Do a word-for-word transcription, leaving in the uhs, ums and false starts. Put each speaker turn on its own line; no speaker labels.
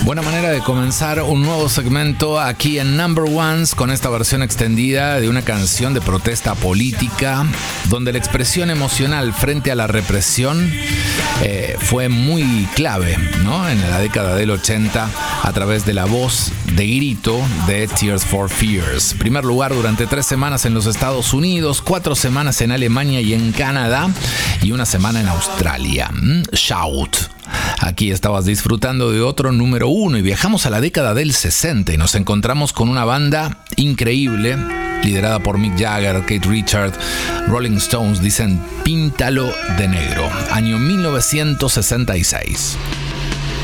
Buena manera de comenzar un nuevo segmento aquí en Number Ones con esta versión extendida de una canción de protesta política donde la expresión emocional frente a la represión eh, fue muy clave, ¿no? En la década del ochenta a través de la voz de grito de Tears for Fears. Primer lugar durante tres semanas en los Estados Unidos, cuatro semanas en Alemania y en Canadá y una semana en Australia. Shout. Aquí estabas disfrutando de otro número uno y viajamos a la década del sesenta y nos encontramos con una banda increíble liderada por Mick Jagger, Keith Richards. Rolling Stones dicen píntalo de negro, año mil novecientos sesenta y seis.